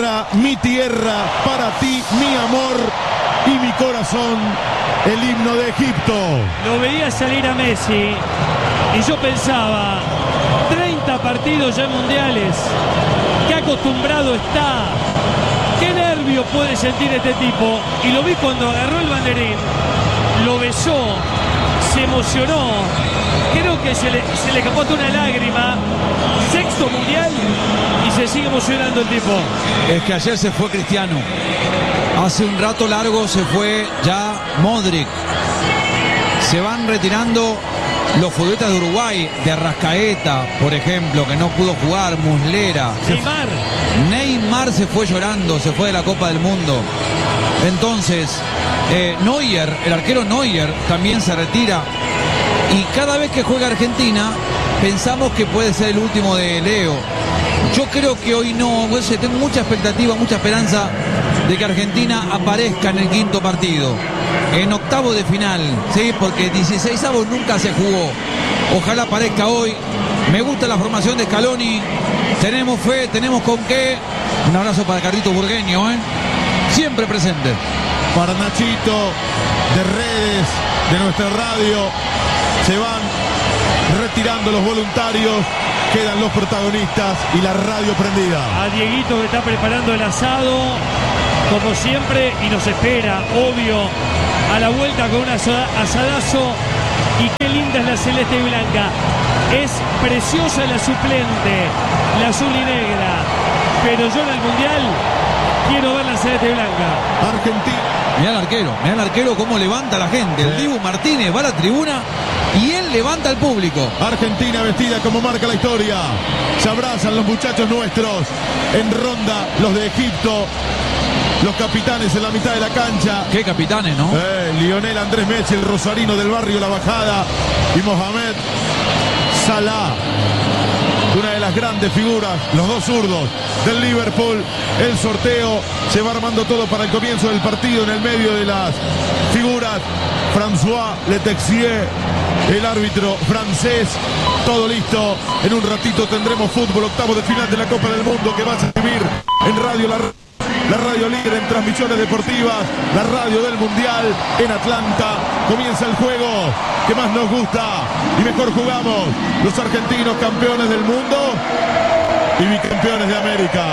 mi tierra, para ti, mi amor y mi corazón, el himno de Egipto. Lo veía salir a Messi y yo pensaba, 30 partidos ya mundiales, qué acostumbrado está, qué nervio puede sentir este tipo. Y lo vi cuando agarró el banderín, lo besó, se emocionó, creo que se le escapó hasta una lágrima. Sexto mundial y se sigue emocionando el tipo. Es que ayer se fue Cristiano, hace un rato largo se fue ya Modric, se van retirando los futbolistas de Uruguay, de Arrascaeta, por ejemplo, que no pudo jugar, Muslera. Neymar se fue llorando, se fue de la Copa del Mundo. Entonces, Neuer, el arquero Neuer, también se retira. Y cada vez que juega Argentina, pensamos que puede ser el último de Leo. Yo creo que hoy no, tengo mucha expectativa, mucha esperanza de que Argentina aparezca en el quinto partido, en octavo de final, ¿sí? Porque 16avos nunca se jugó. Ojalá aparezca hoy. Me gusta la formación de Scaloni. Tenemos fe, tenemos con qué. Un abrazo para Carlitos Burgueño, siempre presente. Para Nachito, de redes, de nuestra radio, se van retirando los voluntarios. Quedan los protagonistas y la radio prendida. A Dieguito que está preparando el asado, como siempre, y nos espera, obvio, a la vuelta con un asadazo. Y qué linda es la celeste y blanca. Es preciosa la suplente, la azul y negra. Pero yo en el Mundial quiero ver la celeste y blanca. Argentina. Mirá el arquero cómo levanta a la gente. El Dibu Martínez va a la tribuna y él levanta al público. Argentina vestida como marca la historia. Se abrazan los muchachos nuestros. En ronda los de Egipto. Los capitanes en la mitad de la cancha. Qué capitanes, ¿no? Lionel Andrés Messi, el rosarino del barrio La Bajada. Y Mohamed Salah, una de las grandes figuras, los dos zurdos del Liverpool. El sorteo se va armando todo para el comienzo del partido. En el medio de las figuras, François Letexier, el árbitro francés. Todo listo. En un ratito tendremos fútbol, octavo de final de la Copa del Mundo, que va a servir en Radio la radio líder en transmisiones deportivas, la radio del Mundial en Atlanta. Comienza el juego que más nos gusta y mejor jugamos. Los argentinos, campeones del mundo y bicampeones de América.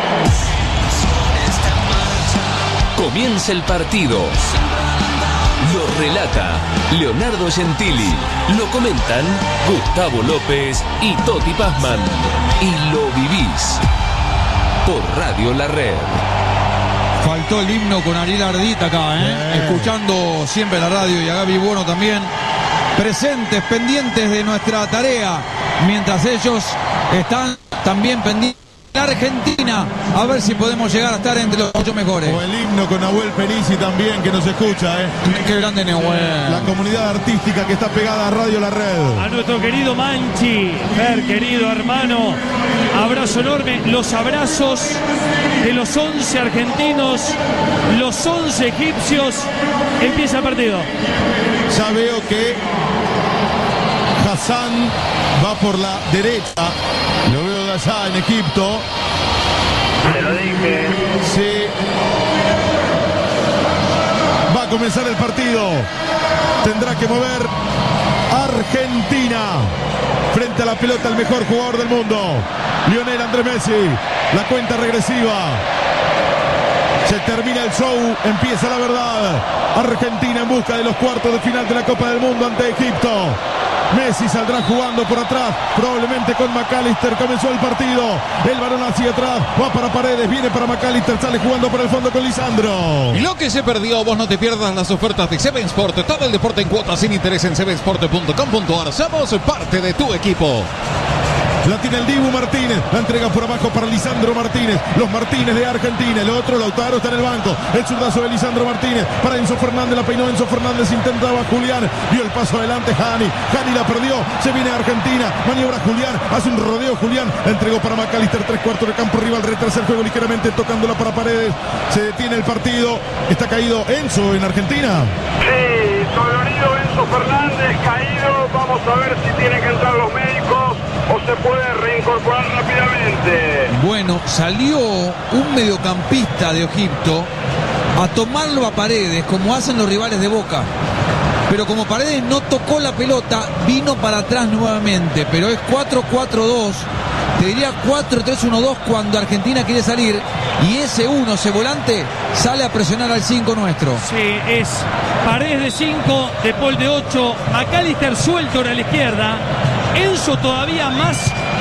Comienza el partido. Lo relata Leonardo Gentili. Lo comentan Gustavo López y Toti Pazman. Y lo vivís por Radio La Red. Faltó el himno con Ariel Ardita acá, escuchando siempre la radio, y a Gaby Bueno también, presentes, pendientes de nuestra tarea, mientras ellos están también pendientes de la Argentina, a ver si podemos llegar a estar entre los 8 mejores. O el himno con Nahuel Penici también, que nos escucha, Qué grande Nahuel. La comunidad artística que está pegada a Radio La Red. A nuestro querido Manchi, Fer, querido hermano, abrazo enorme. Los abrazos de los 11 argentinos, los 11 egipcios. Empieza el partido. Ya veo que Hassan va por la derecha. Lo veo de allá en Egipto. Te lo dije. Sí. Va a comenzar el partido. Tendrá que mover Argentina. Frente a la pelota el mejor jugador del mundo, Lionel Andrés Messi. La cuenta regresiva. Se termina el show, empieza la verdad. Argentina en busca de los cuartos de final de la Copa del Mundo ante Egipto. Messi saldrá jugando por atrás, probablemente con McAllister. Comenzó el partido, el balón hacia atrás, va para Paredes, viene para McAllister, sale jugando por el fondo con Lisandro. Y lo que se perdió, vos no te pierdas las ofertas de Seven Sport. Todo el deporte en cuotas sin interés en sevensport.com.ar. Somos parte de tu equipo. La tiene el Dibu Martínez, la entrega por abajo para Lisandro Martínez. Los Martínez de Argentina, el otro Lautaro está en el banco. El zurdazo de Lisandro Martínez para Enzo Fernández, la peinó Enzo Fernández, intentaba Julián, dio el paso adelante Hani la perdió, se viene a Argentina, maniobra Julián, hace un rodeo Julián, la entregó para McAllister, 3/4 de campo rival, retrasa el juego ligeramente, tocándola para Paredes. Se detiene el partido, está caído Enzo en Argentina. Sí, dolorido Enzo Fernández, caído. Vamos a ver si tienen que entrar los médicos o se puede reincorporar rápidamente. Bueno, salió un mediocampista de Egipto a tomarlo a Paredes, como hacen los rivales de Boca. Pero como Paredes no tocó la pelota, vino para atrás nuevamente. Pero es 4-4-2, te diría 4-3-1-2 cuando Argentina quiere salir. Y ese 1, ese volante, sale a presionar al 5 nuestro. Sí, es Paredes de 5, De Paul de 8, McAllister suelto ahora a la izquierda, Enzo todavía más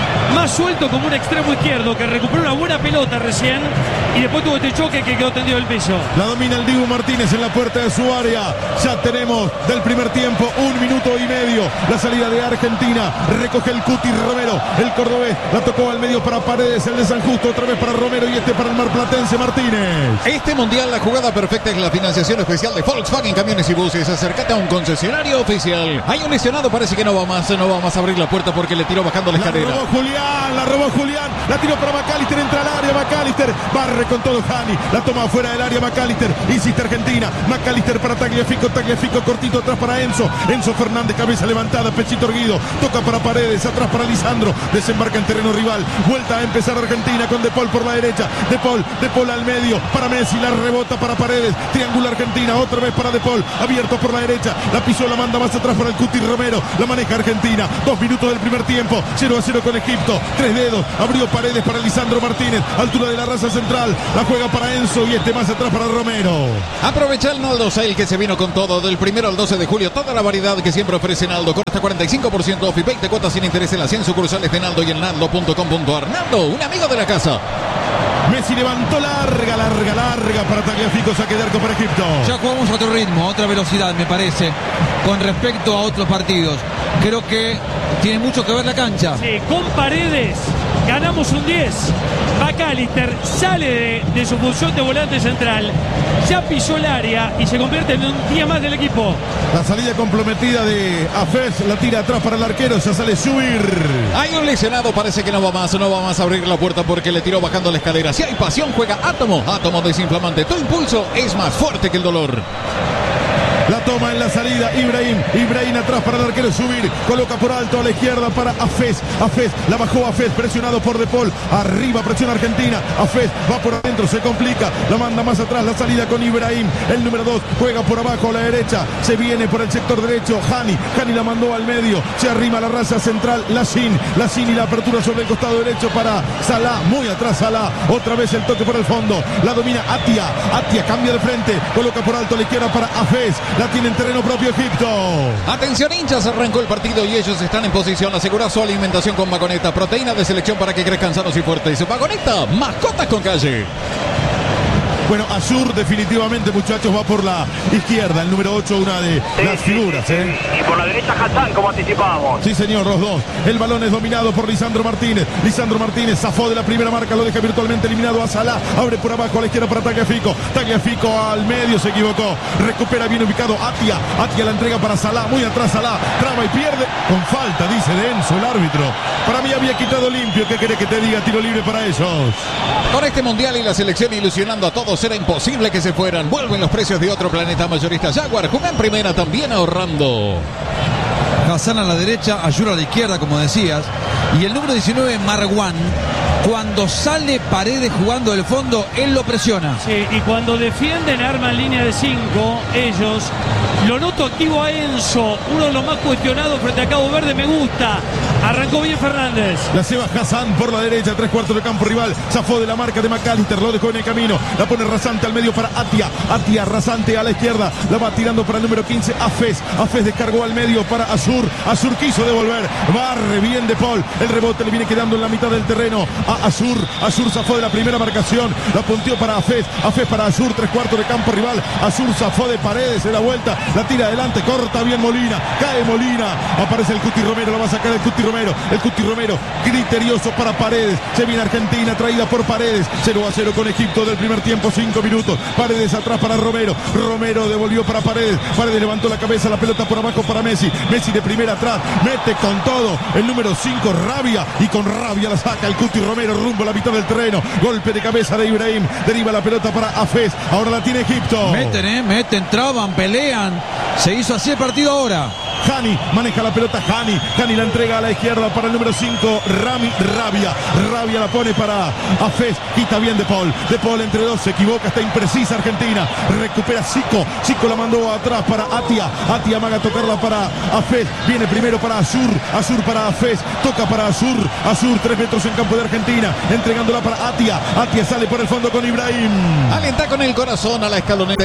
suelto como un extremo izquierdo que recuperó una buena pelota recién y después tuvo este choque que quedó tendido el piso. La domina el Dibu Martínez en la puerta de su área. Ya tenemos del primer tiempo 1 minuto y medio. La salida de Argentina. Recoge el Cuti Romero, el cordobés. La tocó al medio para Paredes, el de San Justo. Otra vez para Romero y este para el marplatense Martínez. Este mundial, la jugada perfecta es la financiación especial de Volkswagen Camiones y Buses. Acércate a un concesionario oficial. Hay un lesionado, parece que no va más a abrir la puerta porque le tiró bajando la escalera. La robó Julián, la tiró para McAllister, entra al área McAllister, barre con todo Hani, la toma afuera del área McAllister, insiste Argentina, McAllister para Tagliafico cortito atrás para Enzo Fernández, cabeza levantada, pechito erguido, toca para Paredes, atrás para Lisandro, desembarca en terreno rival, vuelta a empezar Argentina con De Paul por la derecha, De Paul al medio, para Messi, la rebota para Paredes, triángulo Argentina, otra vez para De Paul, abierto por la derecha, la pisó, la manda más atrás para el Cuti Romero, la maneja Argentina, 2 minutos del primer tiempo, 0-0 con Egipto, 3 dedos, abrió Paredes para Lisandro Martínez, altura de la raza central, la juega para Enzo y este más atrás para Romero. Aprovecha el Naldo Sale que se vino con todo, del 1 al 12 de julio, toda la variedad que siempre ofrece Naldo, con hasta 45% off y 20 cuotas sin interés en las 100 sucursales de Naldo y en naldo.com.ar. Naldo, un amigo de la casa. Messi levantó larga para Tagliafico, saque de arco para Egipto. Ya jugamos a otro ritmo, a otra velocidad, me parece, con respecto a otros partidos. Creo que tiene mucho que ver la cancha. Sí, con Paredes ganamos un 10. McAllister sale de su función de volante central, ya pisó el área y se convierte en un día más del equipo. La salida comprometida de Hafez, la tira atrás para el arquero, ya sale Subir. Hay un lesionado, parece que no va más a abrir la puerta porque le tiró bajando la escalera. Si hay pasión, juega Átomo desinflamante. Tu impulso es más fuerte que el dolor. La toma en la salida Ibrahim atrás para el arquero Subir, coloca por alto a la izquierda para Hafez, la bajó Hafez, presionado por De Paul, arriba presiona Argentina, Hafez va por adentro, se complica, la manda más atrás, la salida con Ibrahim, el número 2 juega por abajo a la derecha, se viene por el sector derecho, Hani la mandó al medio, se arrima la raza central, Lachin y la apertura sobre el costado derecho para Salah, muy atrás Salah, otra vez el toque por el fondo, la domina Atia cambia de frente, coloca por alto a la izquierda para Hafez, la tiene en terreno propio Egipto. Atención hinchas, arrancó el partido y ellos están en posición. Asegura su alimentación con Vagoneta, proteína de selección para que crezcan sanos y fuertes. Vagoneta, mascotas con calle. Bueno, Azur definitivamente, muchachos, va por la izquierda, el número 8, una de las figuras. Y por la derecha Hassan, como anticipábamos. Sí, señor, los dos. El balón es dominado por Lisandro Martínez. Lisandro Martínez zafó de la primera marca, lo deja virtualmente eliminado a Salah. Abre por abajo a la izquierda para Tagliafico. Tagliafico al medio, se equivocó. Recupera bien ubicado Atia. Atia la entrega para Salah, muy atrás Salah. Traba y pierde. Con falta, dice de Enzo, el árbitro. Para mí había quitado limpio. ¿Qué querés que te diga? Tiro libre para ellos. Con este mundial y la selección ilusionando a todos, era imposible que se fueran. Vuelven los precios de otro planeta mayorista Jaguar. Juega en primera también ahorrando. Hassan a la derecha, Ayur a la izquierda, como decías. Y el número 19, Marwan, cuando sale Paredes jugando del fondo, él lo presiona. Sí, y cuando defienden, arman línea de 5, ellos. Lo noto activo a Enzo, uno de los más cuestionados frente a Cabo Verde, me gusta. Arrancó bien Fernández. La lleva Hassan por la derecha, 3/4 de campo rival. Zafó de la marca de McAllister, lo dejó en el camino. La pone Rasante al medio para Atia, Rasante a la izquierda. La va tirando para el número 15, Hafez descargó al medio para Azur quiso devolver. Barre bien De Paul. El rebote le viene quedando en la mitad del terreno a Azur zafó de la primera marcación. La punteó para Hafez para Azur, 3/4 de campo rival. Azur zafó de Paredes en la vuelta. La tira adelante, corta bien Molina. Cae Molina. Aparece el Cuti Romero, la va a sacar el Cuti Romero. Criterioso para Paredes. Se viene Argentina, traída por Paredes. 0-0 con Egipto del primer tiempo, 5 minutos. Paredes atrás para Romero. Romero devolvió para Paredes. Paredes levantó la cabeza, la pelota por abajo para Messi. Messi de primera atrás. Mete con todo. El número 5, Rabia. Y con rabia la saca el Cuti Romero rumbo a la mitad del terreno. Golpe de cabeza de Ibrahim. Deriva la pelota para Hafez. Ahora la tiene Egipto. Meten, traban, pelean. Se hizo así el partido ahora. Hani maneja la pelota. Hani la entrega a la izquierda para el número 5, Rami Rabia. Rabia la pone para Hafez. Quita bien De Paul entre dos. Se equivoca. Está imprecisa Argentina. Recupera Zico. Zico la mandó atrás para Atia. Atia amaga a tocarla para Hafez. Viene primero para Azur. Azur para Hafez. Toca para Azur. Azur 3 metros en campo de Argentina. Entregándola para Atia. Atia sale por el fondo con Ibrahim. Alienta con el corazón a la escaloneta.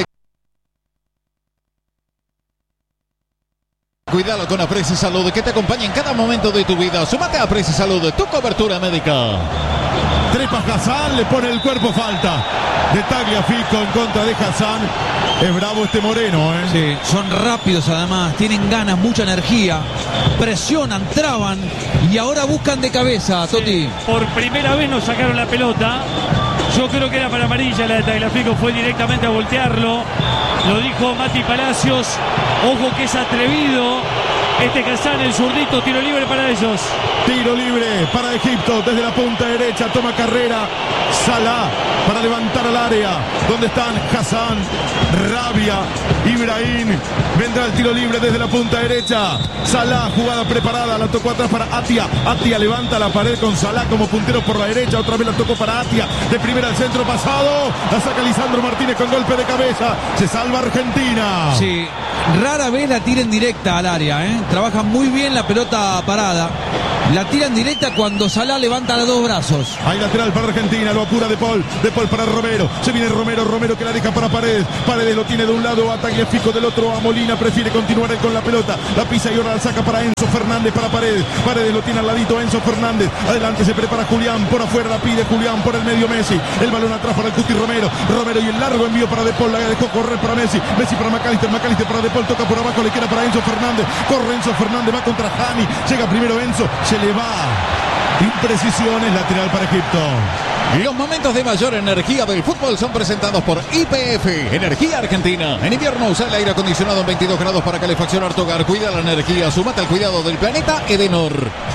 Cuídalo con Apreci Salud, que te acompaña en cada momento de tu vida. Súmate a Apreci Salud, tu cobertura médica. Trepa Hassan, le pone el cuerpo, falta de Tagliafico en contra de Hassan. Es bravo este moreno, ¿eh? Sí, son rápidos además, tienen ganas, mucha energía, presionan, traban y ahora buscan de cabeza, Toti. Por primera vez nos sacaron la pelota. Yo creo que era para amarilla la de Tagliafico, fue directamente a voltearlo. Lo dijo Mati Palacios. Ojo que es atrevido este Hassan, el zurdito. Tiro libre para ellos. Tiro libre para Egipto desde la punta derecha. Toma carrera Salah para levantar al área. ¿Dónde están? Hassan, Rabia, Ibrahim. Vendrá el tiro libre desde la punta derecha. Salah, jugada preparada. La tocó atrás para Atia. Atia levanta la pared con Salah como puntero por la derecha. Otra vez la tocó para Atia. De primera al centro pasado. La saca Lisandro Martínez con golpe de cabeza. Se salva Argentina. Sí, rara vez la tiran directa al área, ¿eh? Trabajan muy bien la pelota parada. La tiran directa cuando Salah levanta los dos brazos. Hay lateral para Argentina, lo apura De Paul. De Paul para Romero. Se viene Romero que la deja para Paredes. Paredes lo tiene de un lado a Tagliafico, del otro a Molina. Prefiere continuar con la pelota. La pisa y ahora la saca para Enzo Fernández, para Paredes. Paredes lo tiene al ladito Enzo Fernández. Adelante se prepara Julián. Por afuera la pide Julián. Por el medio Messi. El balón atrás para el Cuti Romero. Romero y el largo envío para De Paul. La dejó correr para Messi. Messi para McAllister. McAllister para De Paul. Toca por abajo. Le queda para Enzo Fernández. Corre Enzo Fernández. Va contra Hani. Llega primero Enzo. Se le va. Imprecisiones, lateral para Egipto. Los momentos de mayor energía del fútbol son presentados por YPF, Energía Argentina. En invierno usa el aire acondicionado en 22 grados para calefaccionar tu hogar. Cuida la energía, súmate al cuidado del planeta Edenor.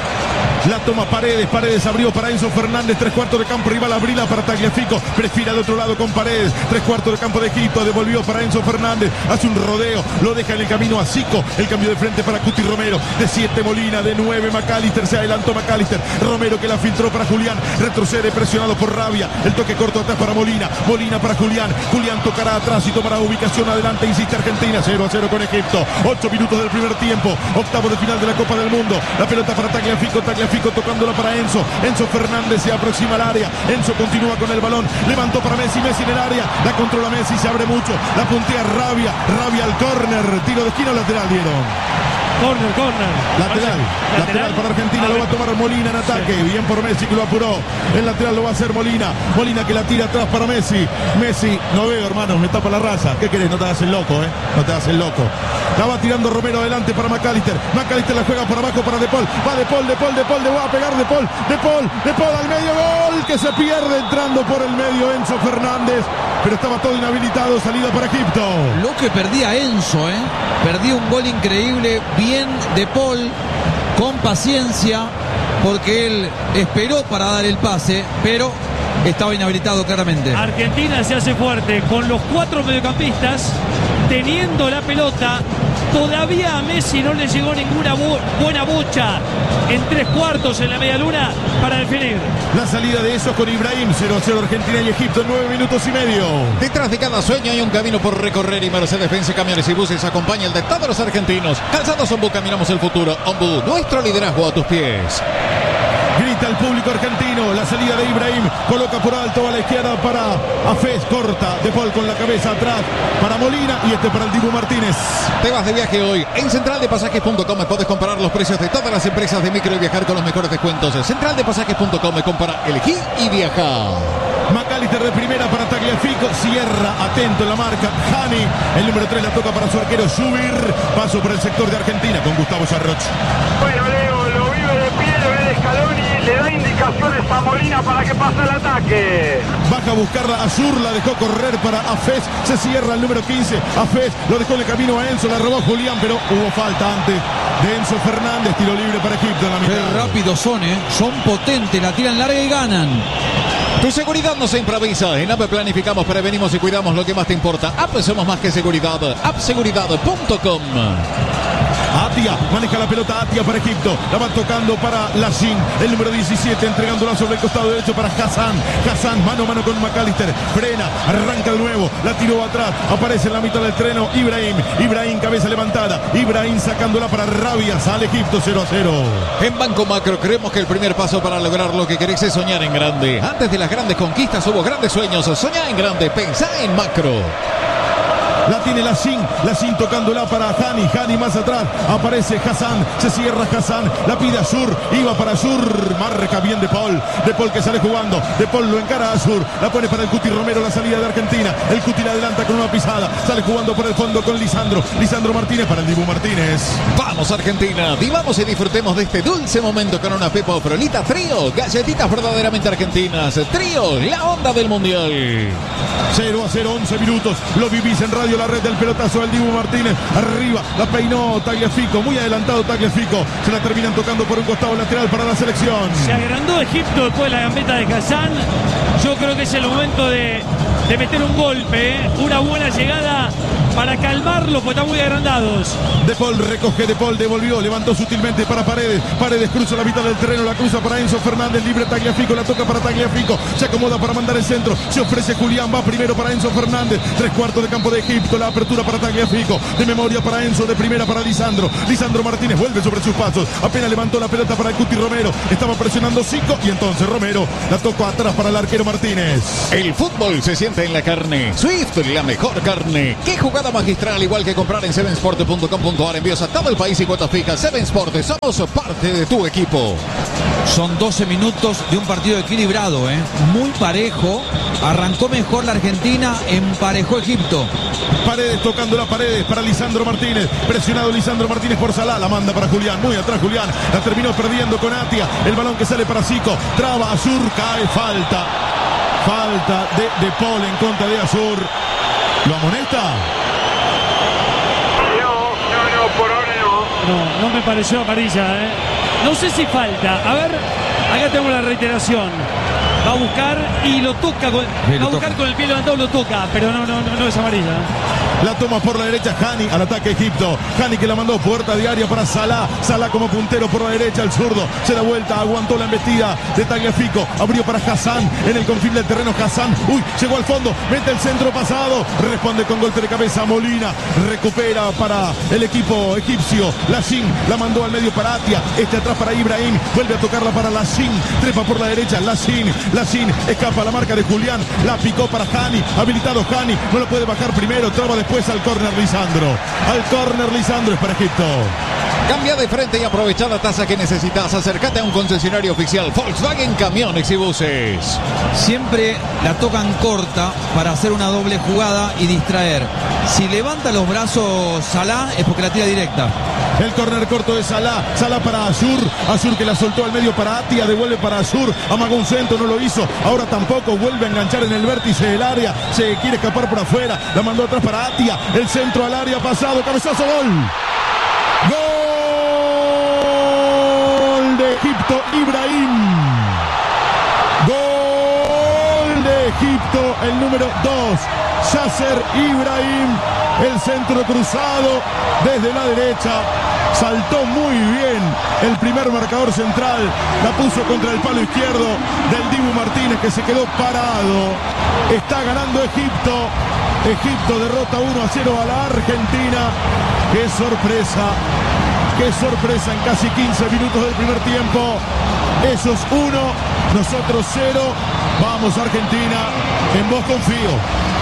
La toma Paredes abrió para Enzo Fernández, 3/4 de campo, rival Abrila para Tagliafico, prefiere al otro lado con Paredes, 3/4 de campo de Egipto, devolvió para Enzo Fernández, hace un rodeo, lo deja en el camino a Zico, el cambio de frente para Cuti Romero, de 7 Molina, de 9 McAllister, se adelantó McAllister, Romero que la filtró para Julián, retrocede presionado por Rabia, el toque corto atrás para Molina para Julián tocará atrás y tomará ubicación adelante, insiste Argentina, 0-0 con Egipto, 8 minutos del primer tiempo, octavo de final de la Copa del Mundo, la pelota para Tagliafico tocándola para Enzo Fernández se aproxima al área, Enzo continúa con el balón, levantó para Messi en el área, la controla Messi, se abre mucho, la puntea Rabia al córner, tiro de esquina o lateral, dieron. Corner. Lateral para Argentina, lo va a tomar Molina en ataque. Sí. Bien por Messi que lo apuró. El lateral lo va a hacer Molina que la tira atrás para Messi, no veo, hermano, me tapa la raza. ¿Qué querés? No te hagas el loco, no te hagas el loco. La va tirando Romero adelante para McAllister la juega por abajo para De Paul. Va De Paul, le va a pegar De Paul al medio, gol que se pierde entrando por el medio Enzo Fernández, pero estaba todo inhabilitado, salida para Egipto. Lo que perdía Enzo, perdía un gol increíble. Bien De Paul, con paciencia, porque él esperó para dar el pase, pero estaba inhabilitado claramente. Argentina se hace fuerte con los 4 mediocampistas teniendo la pelota. Todavía a Messi no le llegó ninguna buena bocha en 3/4 en la media luna para definir. La salida de esos con Ibrahim, 0-0 Argentina y Egipto en 9 minutos y medio. Detrás de cada sueño hay un camino por recorrer y Mercedes-Benz Camiones y Buses acompaña el de todos los argentinos. Calzados Ombú, caminamos el futuro. Ombú, nuestro liderazgo a tus pies. Grita el público argentino, la salida de Ibrahim, coloca por alto a la izquierda para Hafez, corta De Paul con la cabeza atrás para Molina y para el Dibu Martínez. Te vas de viaje hoy. En centraldepasajes.com puedes comparar los precios de todas las empresas de micro y viajar con los mejores descuentos. Centraldepasajes.com, compara, elegí y viaja. McAllister de primera para Tagliafico, cierra, atento en la marca, Hani, el número 3 la toca para su arquero Subir, paso por el sector de Argentina con Gustavo Sarroch. Bueno, Leo, lo vive de pie, lo ve de Scaloni, le da indicaciones a Molina para que pase el ataque. Baja a buscarla Azur, la dejó correr para Hafez, se cierra el número 15, Hafez lo dejó en el camino a Enzo, la robó Julián, pero hubo falta antes de Enzo Fernández, tiro libre para Egipto en la mitad. Qué rápidos son potentes, la tiran larga y ganan. Tu seguridad no se improvisa. En AP planificamos, prevenimos y cuidamos lo que más te importa. AP somos más que seguridad. Appseguridad.com. Atia, maneja la pelota Atia para Egipto. La va tocando para Lashin, el número 17, entregándola sobre el costado derecho para Hassan. Hassan, mano a mano con McAllister. Frena, arranca de nuevo. La tiró atrás. Aparece en la mitad del terreno Ibrahim. Ibrahim, cabeza levantada. Ibrahim sacándola para Rabia. Sale Egipto 0-0. En Banco Macro creemos que el primer paso para lograr lo que querés es soñar en grande. Antes de las grandes conquistas hubo grandes sueños. Soñá en grande, pensá en macro. La tiene Lashin tocándola para Hani más atrás, aparece Hassan, se cierra Hassan, la pide Azur, iba para Azur, marca bien De Paul que sale jugando, De Paul lo encara a Azur, la pone para el Cuti Romero, la salida de Argentina, el Cuti la adelanta con una pisada, sale jugando por el fondo con Lisandro Martínez para el Dibu Martínez. Vamos Argentina, vivamos y disfrutemos de este dulce momento con una Pepa o Frolita Trío, galletitas verdaderamente argentinas, Trío, la onda del mundial. 0-0, 11 minutos, lo vivís en Radio La Red del pelotazo del Dibu Martínez, arriba, la peinó Tagliafico, muy adelantado Tagliafico, se la terminan tocando por un costado lateral para la selección. Se agrandó Egipto después de la gambeta de Hassan, yo creo que es el momento de meter un golpe, una buena llegada para calmarlo, porque están muy agrandados. De Paul recoge, De Paul devolvió, levantó sutilmente para Paredes cruza la mitad del terreno, la cruza para Enzo Fernández, libre Tagliafico, la toca para Tagliafico, se acomoda para mandar el centro, se ofrece Julián, va primero para Enzo Fernández, 3/4 de campo de Egipto, la apertura para Tagliafico, de memoria para Enzo, de primera para Lisandro Martínez vuelve sobre sus pasos, apenas levantó la pelota para el Cuti Romero, estaba presionando Zico y entonces Romero la tocó atrás para el arquero Martínez. El fútbol se siente en la carne, Swift, la mejor carne. ¿Qué jugada magistral, igual que comprar en sevensport.com.ar, envíos a todo el país y cuotas fijas? Seven Sport, somos parte de tu equipo. Son 12 minutos de un partido equilibrado, muy parejo. Arrancó mejor la Argentina, emparejó Egipto. Paredes tocando la Paredes para Lisandro Martínez, presionado Lisandro Martínez por Salah, la manda para Julián, muy atrás Julián, la terminó perdiendo con Atia, el balón que sale para Zico, traba Azur, cae, falta de Paul en contra de Azur. ¿Lo amonesta? No, por ahora no. No me pareció amarilla, No sé si falta. A ver, acá tengo la reiteración. Va a buscar y lo toca. Va a buscar con el pie levantado, lo toca. Pero no es amarilla. La toma por la derecha Hani al ataque Egipto. Hani que la mandó puerta diaria para Salah. Salah como puntero por la derecha, el zurdo. Se da vuelta, aguantó la embestida de Tagliafico. Abrió para Hassan en el confín del terreno. Hassan, llegó al fondo. Mete el centro pasado. Responde con golpe de cabeza Molina. Recupera para el equipo egipcio. Lashin la mandó al medio para Atia. Atrás para Ibrahim. Vuelve a tocarla para Lashin. Trepa por la derecha. Lashin escapa a la marca de Julián. La picó para Hani. Habilitado Hani. No lo puede bajar primero. Traba después al córner Lisandro. Es para Egipto. Cambia de frente y aprovecha la tasa que necesitas. Acércate a un concesionario oficial Volkswagen Camiones y Buses. Siempre la tocan corta para hacer una doble jugada y distraer. Si levanta los brazos Salah es porque la tira directa. El córner corto de Salah para Azur que la soltó al medio para Atia, devuelve para Azur, amagó un centro, no lo hizo, ahora tampoco, vuelve a enganchar en el vértice del área, se quiere escapar por afuera, la mandó atrás para Atia, el centro al área pasado, cabezazo, gol de Egipto, Ibrahim, gol de Egipto, el número 2, Yasser Ibrahim, el centro cruzado desde la derecha, saltó muy bien el primer marcador central, la puso contra el palo izquierdo del Dibu Martínez, que se quedó parado. Está ganando Egipto derrota 1-0 a la Argentina. Qué sorpresa en casi 15 minutos del primer tiempo. Ellos 1, nosotros 0. Vamos Argentina, en vos confío.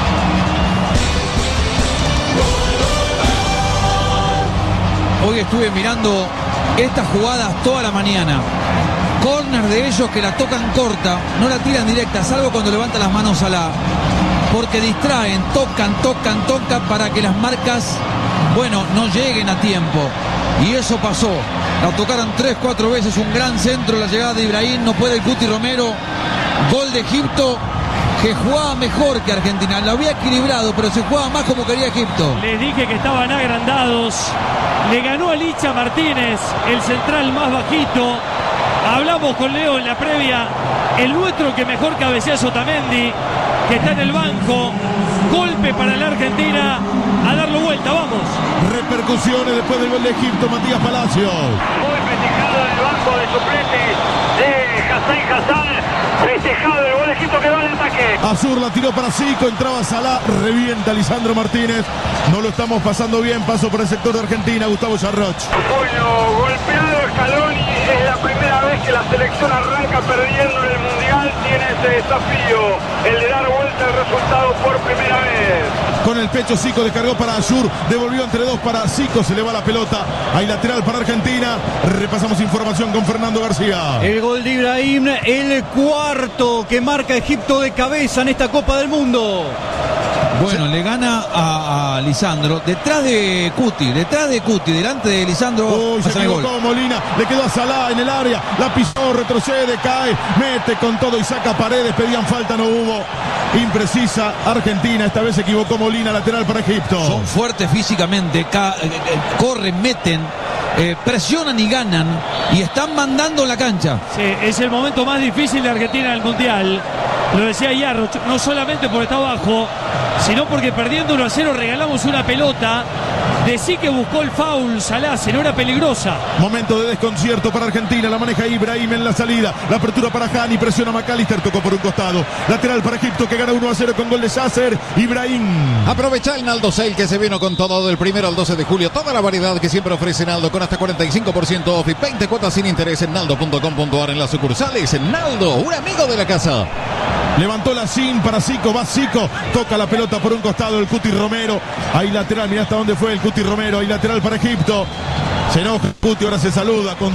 Hoy estuve mirando estas jugadas toda la mañana. Corner de ellos que la tocan corta, no la tiran directa, salvo cuando levanta las manos Salah. Porque distraen, tocan para que las marcas, no lleguen a tiempo. Y eso pasó. La tocaron 3-4 veces, un gran centro, la llegada de Ibrahim, no puede el Cuti Romero. Gol de Egipto, que jugaba mejor que Argentina. Lo había equilibrado, pero se jugaba más como quería Egipto. Les dije que estaban agrandados. Le ganó a Licha Martínez, el central más bajito. Hablamos con Leo en la previa. El nuestro que mejor cabecea es Otamendi. que está en el banco. Golpe para la Argentina, a darlo vuelta, vamos. Repercusiones después del gol de Egipto, Matías Palacios. Muy festejado en el banco de suplentes de Hassan. Festejado el gol de Egipto que va al ataque. Azur la tiró para Zico, entraba Salah, revienta Lisandro Martínez. No lo estamos pasando bien, paso por el sector de Argentina, Gustavo Yarroch. Bueno, golpeado Scaloni, es la primera vez que la selección arranca perdiendo en el Mundial. Tiene ese desafío, el de dar vuelta al resultado por primera vez. Con el pecho Zico descargó para Azur, devolvió entre dos para Zico, se le va la pelota. Hay lateral para Argentina. Repasamos información con Fernando García. El gol de Ibrahim, el cuarto que marca Egipto de cabeza en esta Copa del Mundo. Bueno, le gana a Lisandro, detrás de Cuti, delante de Lisandro. Uy, se equivocó Molina, le quedó a Salah en el área, la pisó, retrocede, cae, mete con todo y saca Paredes, pedían falta, no hubo. Imprecisa Argentina, esta vez se equivocó Molina, lateral para Egipto. Son fuertes físicamente, corren, meten, presionan y ganan y están mandando la cancha. Sí, es el momento más difícil de Argentina en el Mundial. Lo decía Yarroch, no solamente porque está abajo, sino porque perdiendo 1-0 regalamos una pelota. Decí que buscó el foul Salah, si no era peligrosa. Momento de desconcierto para Argentina, la maneja Ibrahim en la salida. La apertura para Hani, presiona McAllister, tocó por un costado. Lateral para Egipto que gana 1-0 con gol de Yasser. Ibrahim. Aprovecha el Naldo Sale que se vino con todo del 1 al 12 de julio. Toda la variedad que siempre ofrece Naldo con hasta 45% off y 20 cuotas sin interés en naldo.com.ar en las sucursales. Naldo, un amigo de la casa. Levantó la sin para Zico, va Zico, toca la pelota por un costado el Cuti Romero. Ahí lateral, mirá hasta dónde fue el Cuti Romero. Ahí lateral para Egipto. Se enoja Cuti, ahora se saluda con